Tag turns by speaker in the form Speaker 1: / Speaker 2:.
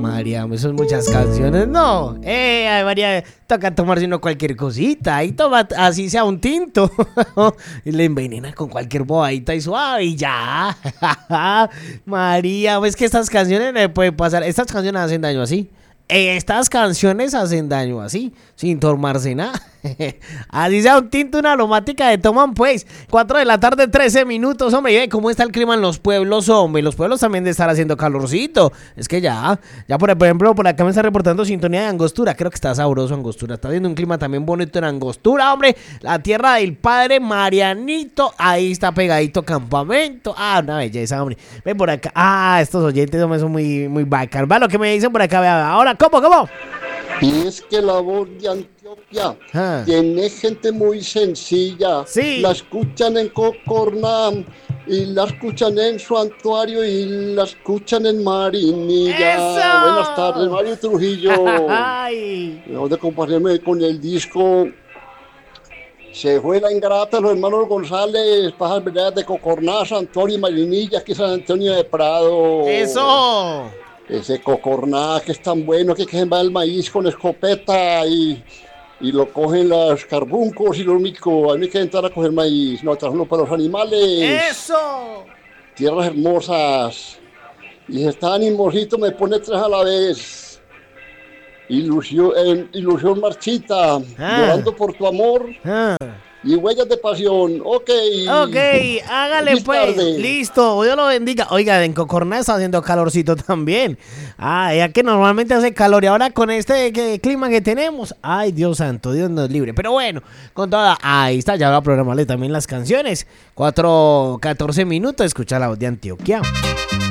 Speaker 1: María, eso son muchas canciones, no. Ay, María, toca tomarse uno cualquier cosita y toma así sea un tinto. Y le envenena con cualquier bobadita y suave y ya. María, es que estas canciones le pueden pasar, estas canciones hacen daño así. Estas canciones hacen daño así, sin tomarse nada. Así sea un tinto, una aromática de toman pues. 4 de la tarde, 13 minutos, hombre. Y ve cómo está el clima en los pueblos, hombre. Los pueblos también de estar haciendo calorcito. Es que ya por ejemplo, por acá me está reportando sintonía de Angostura. Creo que está sabroso Angostura. Está haciendo un clima también bonito en Angostura, hombre. La tierra del padre Marianito. Ahí está pegadito campamento. Una belleza, hombre. Ven por acá. Estos oyentes hombre, son muy, muy bacanos. Va lo que me dicen por acá. Vea. Ahora, ¿cómo?
Speaker 2: Y es que la voz de Antioquia tiene gente muy sencilla.
Speaker 1: Sí.
Speaker 2: La escuchan en Cocorná, y la escuchan en Santuario, y la escuchan en Marinilla.
Speaker 1: ¡Eso!
Speaker 2: Buenas tardes, Mario Trujillo.
Speaker 1: Ay.
Speaker 2: Debo de compartirme con el disco Se fue la ingrata, los hermanos González, Pajas Veredas de Cocorná, Santuario y Marinilla, aquí San Antonio de Prado.
Speaker 1: ¡Eso!
Speaker 2: Ese Cocorná que es tan bueno que se va el maíz con escopeta y lo cogen los carbuncos y los micos. Hay que entrar a coger maíz, no, trabajarlo para los animales.
Speaker 1: ¡Eso!
Speaker 2: Tierras hermosas. Y si está animosito me pone 3 a la vez. Ilusión marchita, llorando por tu amor. Y huellas de pasión. Ok,
Speaker 1: hágale
Speaker 2: feliz
Speaker 1: pues.
Speaker 2: tarde.
Speaker 1: Listo, Dios lo bendiga. Oiga, en Cocorná está haciendo calorcito también. Ya que normalmente hace calor y ahora con este clima que tenemos. Ay, Dios santo, Dios nos libre. Pero bueno, con toda. Ahí está, ya voy a programarle también las canciones. 4:14 minutos, escucha la voz de Antioquia.